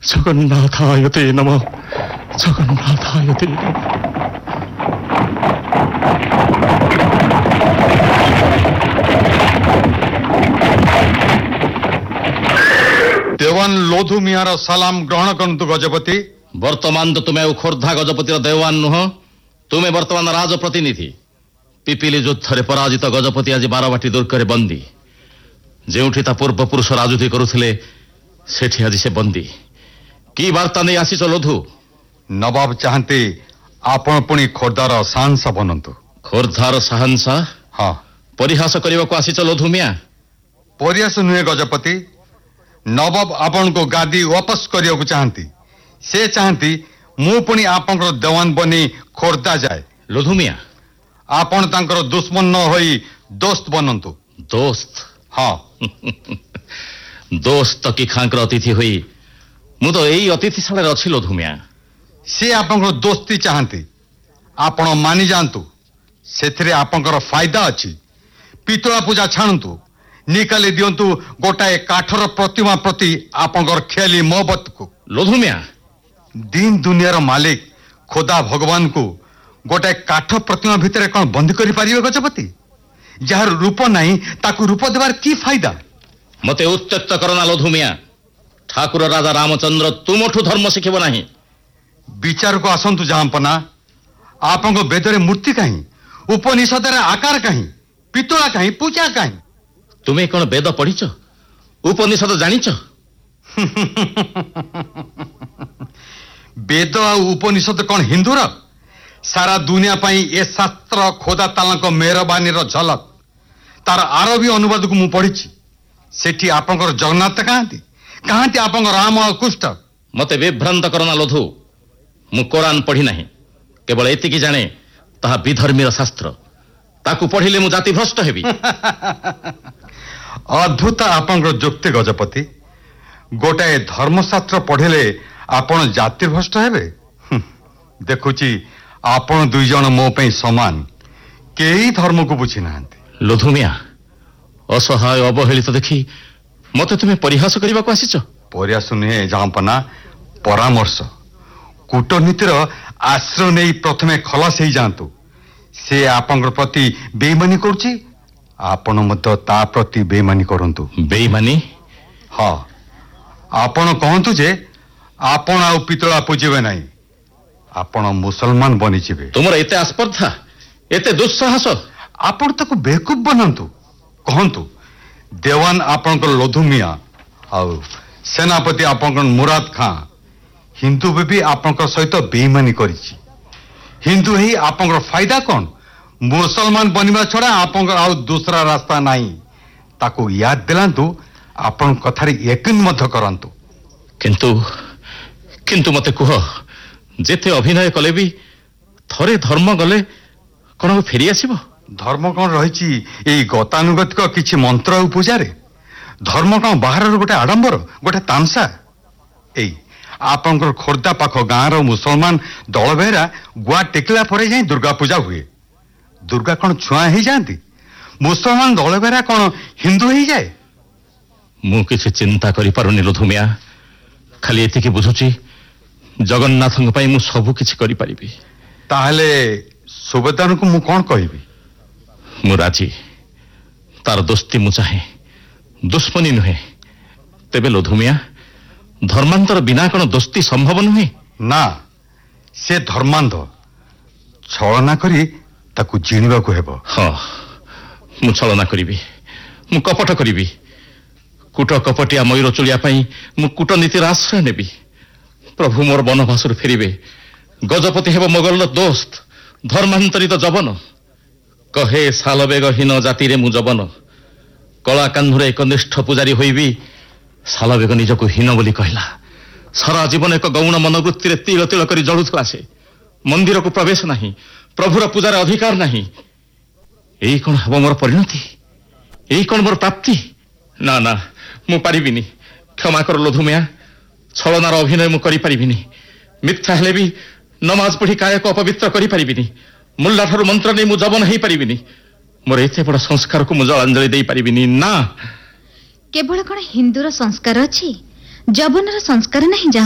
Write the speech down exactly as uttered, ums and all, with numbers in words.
ଜଗନ୍ନାଥାୟ ତେ ନମଃ, ଜଗନ୍ନାଥାୟ ତେ ନମଃ। ଦେୱାନ ଲୋଧୁ ମିଆଁର ସାଲାମ ଗ୍ରହଣ କରନ୍ତୁ ଗଜପତି। ବର୍ତ୍ତମାନ ତ ତୁମେ ଆଉ ଖୋର୍ଦ୍ଧା ଗଜପତିର ଦେୱାନ ନୁହଁ, ତୁମେ ବର୍ତ୍ତମାନ ରାଜପ୍ରତିନିଧି। ପିପିଲି ଯୁଦ୍ଧରେ ପରାଜିତ ଗଜପତି ଆଜି ବାରବାଟୀ ଦୁର୍ଗରେ ବନ୍ଦୀ। ଯେଉଁଠି ତା ପୂର୍ବପୁରୁଷ ରାଜୁତି କରୁଥିଲେ ସେଠି ଆଜି ସେ ବନ୍ଦୀ। କି ବାର୍ତ୍ତା ନେଇ ଆସିଛ ଲୋଧୁ? ନବାବ ଚାହାନ୍ତି ଆପଣ ପୁଣି ଖୋର୍ଦ୍ଧାର ସାହଂସା ବନନ୍ତୁ। ଖୋର୍ଦ୍ଧାର ସାହଂସା? ହଁ। ପରିହାସ କରିବାକୁ ଆସିଛ ଲୋଧୁ ମିଆଁ? ପରିହାସ ନୁହେଁ ଗଜପତି, ନବାବ ଆପଣଙ୍କୁ ଗାଦି ୱାପସ କରିବାକୁ ଚାହାନ୍ତି। ସେ ଚାହାନ୍ତି ମୁଁ ପୁଣି ଆପଣଙ୍କର ଦେୱାନ ବନି ଖୋର୍ଦ୍ଧା ଯାଏ। ଲୋଧୁ ମିଆଁ, ଆପଣ ତାଙ୍କର ଦୁଶ୍ମନ ନ ହୋଇ ଦୋସ୍ତ ବନନ୍ତୁ। ଦୋସ୍ତ? ହଁ। ଦୋସ୍ତ କି ଖାଙ୍କର ଅତିଥି ହୋଇ ମୁଁ ତ ଏଇ ଅତିଥିଶାଳାରେ ଅଛି ଲୋଧୁ ମିଆଁ। ସେ ଆପଣଙ୍କର ଦୋସ୍ତି ଚାହାନ୍ତି, ଆପଣ ମାନିଯାଆନ୍ତୁ। ସେଥିରେ ଆପଣଙ୍କର ଫାଇଦା ଅଛି। ପିତଳା ପୂଜା ଛାଣନ୍ତୁ, ନିକାଲି ଦିଅନ୍ତୁ ଗୋଟାଏ କାଠର ପ୍ରତିମା ପ୍ରତି ଆପଣଙ୍କର ଖେଳି ମହବତକୁ। ଲୋଧୁ ମିଆଁ, ଦିନ ଦୁନିଆର ମାଲିକ ଖୋଦା ଭଗବାନଙ୍କୁ ଗୋଟାଏ କାଠ ପ୍ରତିମା ଭିତରେ କ'ଣ ବନ୍ଦୀ କରିପାରିବେ ଗଜପତି? ଯାହାର ରୂପ ନାହିଁ ତାକୁ ରୂପ ଦେବାର କି ଫାଇଦା? ମତେ ଉତ୍ତ୍ୟକ୍ତ କରନା ଲୋଧୁ ମିଆଁ। ଠାକୁର ରାଜା ରାମଚନ୍ଦ୍ର ତୁମଠୁ ଧର୍ମ ଶିଖିବ ନାହିଁ। ବିଚାରକୁ ଆସନ୍ତୁ ଜାହାପନା। ଆପଣଙ୍କ ବେଦରେ ମୂର୍ତ୍ତି କାହିଁ, ଉପନିଷଦରେ ଆକାର କାହିଁ, ପିତଳା କାହିଁ, ପୂଜା କାହିଁ? ତୁମେ କ'ଣ ବେଦ ପଢିଛ, ଉପନିଷଦ ଜାଣିଛ? ବେଦ ଆଉ ଉପନିଷଦ କ'ଣ ହିନ୍ଦୁର? ସାରା ଦୁନିଆ ପାଇଁ ଏ ଶାସ୍ତ୍ର ଖୋଦା ତାଲାଙ୍କ ମେହରବାନୀର ଝଲକ। ତାର ଆରବୀ ଅନୁବାଦକୁ ମୁଁ ପଢିଛି। ସେଠି ଆପଣଙ୍କର ଜଗନ୍ନାଥ କାହାନ୍ତି, କାହାନ୍ତି ଆପଣଙ୍କ ରାମ ଆଉ କୃଷ୍ଣ? ମତେ ବିଭ୍ରାନ୍ତ କରନା ଲୋଧୁ। ମୁଁ କୋରାନ ପଢି ନାହିଁ, କେବଳ ଏତିକି ଜାଣେ ତାହା ବିଧର୍ମୀର ଶାସ୍ତ୍ର। ତାକୁ ପଢିଲେ ମୁଁ ଜାତିଭ୍ରଷ୍ଟ ହେବି। ଅଦ୍ଭୁତ ଆପଣଙ୍କର ଯୁକ୍ତି ଗଜପତି। ଗୋଟାଏ ଧର୍ମଶାସ୍ତ୍ର ପଢିଲେ ଆପଣ ଜାତିଭ୍ରଷ୍ଟ ହେବେ? ଦେଖୁଛି ଆପଣ ଦୁଇ ଜଣ ମୋ ପାଇଁ ସମାନ। କେହି ଧର୍ମକୁ ବୁଝି ନାହାନ୍ତି। ଲୋଧୁ ମିଆଁ, ଅସହାୟ ଅବହେଳିତ ଦେଖି ମତେ ତୁମେ ପରିହାସ କରିବାକୁ ଆସିଛ? ପରିହାସ ନୁହେଁ ଜାହାପନା, ପରାମର୍ଶ। କୂଟନୀତିର ଆଶ୍ରୟ ନେଇ ପ୍ରଥମେ ଖଲାସ ହେଇଯାଆନ୍ତୁ। ସେ ଆପଣଙ୍କ ପ୍ରତି ବେଇମାନି କରୁଛି, ଆପଣ ମଧ୍ୟ ତା ପ୍ରତି ବେଇମାନି କରନ୍ତୁ। ବେଇମାନି? ହଁ। ଆପଣ କହନ୍ତୁ ଯେ ଆପଣ ଆଉ ପିତଳା ପୂଜିବେ ନାହିଁ, ଆପଣ ମୁସଲମାନ ବନିଯିବେ। ତୁମର ଏତେ ଆସ୍ପର୍ଦ୍ଧା, ଏତେ ଦୁଃସାହସ? ଆପଣ ତାକୁ ବେକୁବ ବନାନ୍ତୁ। କହନ୍ତୁ ଦେୱାନ ଆପଣଙ୍କର ଲୋଧୁ ମିଆଁ ଆଉ ସେନାପତି ଆପଣଙ୍କର ମୁରାଦ ଖାଁ ହିନ୍ଦୁ ବି ଆପଣଙ୍କ ସହିତ ବେଇମାନି କରିଛି। ହିନ୍ଦୁ ହେଇ ଆପଣଙ୍କର ଫାଇଦା କ'ଣ? ମୁସଲମାନ ବନିବା ଛଡା ଆପଣଙ୍କର ଆଉ ଦୁସରା ରାସ୍ତା ନାହିଁ। ତାକୁ ୟାଦ ଦିଲାନ୍ତୁ, ଆପଣଙ୍କ କଥାରେ ୟକିନ ମଧ୍ୟ କରନ୍ତୁ। କିନ୍ତୁ କିନ୍ତୁ ମତେ କୁହ, ଯେତେ ଅଭିନୟ କଲେ ବି ଥରେ ଧର୍ମ ଗଲେ କ'ଣ ଫେରିଆସିବ? ଧର୍ମ କ'ଣ ରହିଛି ଏଇ ଗତାନୁଗତିକ କିଛି ମନ୍ତ୍ର ଆଉ ପୂଜାରେ? ଧର୍ମ କ'ଣ ବାହାରର ଗୋଟେ ଆଡମ୍ବର, ଗୋଟେ ତାମସା? ଏଇ ଆପଣଙ୍କର ଖୋର୍ଦ୍ଧା ପାଖ ଗାଁର ମୁସଲମାନ ଦଳ ବେହେରା ଗୁଆ ଟେକିଲା ପରେ ଯାଇ ଦୁର୍ଗା ପୂଜା ହୁଏ। ଦୁର୍ଗା କ'ଣ ଛୁଆଁ ହେଇଯାଆନ୍ତି? ମୁସଲମାନ ଦଳ ବେହେରା କ'ଣ ହିନ୍ଦୁ ହେଇଯାଏ? ମୁଁ କିଛି ଚିନ୍ତା କରିପାରୁନି ଲୋଧୁ ମିଆଁ। ଖାଲି ଏତିକି ବୁଝୁଛି, ଜଗନ୍ନାଥଙ୍କ ପାଇଁ ମୁଁ ସବୁ କିଛି କରିପାରିବି। ତାହେଲେ ସୁବେଦାରଙ୍କୁ ମୁଁ କ'ଣ କହିବି? ମୁଁ ରାଜି। ତାର ଦୋସ୍ତି ମୁଁ ଚାହେଁ, ଦୁଶ୍ମନୀ ନୁହେଁ। ତେବେ ଲୋଧୁ ମିଆଁ, ଧର୍ମାନ୍ତର ବିନା କ'ଣ ଦୋସ୍ତି ସମ୍ଭବ ନୁହେଁ? ନା, ସେ ଧର୍ମାନ୍ଧ। ଛଳନା କରି ତାକୁ ଜିଣିବାକୁ ହେବ। ହଁ, ମୁଁ ଛଳନା କରିବି, ମୁଁ କପଟ କରିବି। କୂଟ କପଟିଆ ମୟୂର ଚଳିବା ପାଇଁ ମୁଁ କୂଟନୀତିର ଆଶ୍ରୟ ନେବି। ପ୍ରଭୁ ମୋର ବନବାସରୁ ଫେରିବେ। ଗଜପତି ହେବ ମୋଗଲର ଦୋସ୍ତ, ଧର୍ମାନ୍ତରିତ ଯବନ। କହେ ଶାଲବେଗହୀନ ଜାତିରେ ମୁଁ ଯବନ। କଳା କାହ୍ନୁରେ ଏକ ନିଷ୍ଠ ପୂଜାରୀ ହୋଇବି। ଶାଲବେଗ ନିଜକୁ ହୀନ ବୋଲି କହିଲା। ସାରା ଜୀବନ ଏକ ଗୌଣ ମନୋବୃତ୍ତିରେ ତିଳ ତିଳ କରି ଜଳୁଥିଲା ସେ। ମନ୍ଦିରକୁ ପ୍ରବେଶ ନାହିଁ, ପ୍ରଭୁର ପୂଜାରେ ଅଧିକାର ନାହିଁ। ଏଇ କ'ଣ ହେବ ମୋର ପରିଣତି? ଏଇ କ'ଣ ମୋର ପ୍ରାପ୍ତି? ନା ନା, ମୁଁ ପାରିବିନି। କ୍ଷମା କର ଲୋଧୁ ମିଆଁ, ଛଳନାର ଅଭିନୟ ମୁଁ କରିପାରିବିନି। ମିଥ୍ୟା ହେଲେ ବି ନମାଜ ପଢ଼ି କାୟକୁ ଅପବିତ୍ର କରିପାରିବିନି। ମୁଲ୍ଲାଠାରୁ ମନ୍ତ୍ର ନେଇ ମୁଁ ଯବନ ହେଇପାରିବିନି। ମୋର ଏତେ ବଡ଼ ସଂସ୍କାରକୁ ମୁଁ ଜଳାଞ୍ଜଳି ଦେଇପାରିବିନି। ନା, କେବଳ କ'ଣ ହିନ୍ଦୁର ସଂସ୍କାର ଅଛି, ଯବନର ସଂସ୍କାର ନାହିଁ?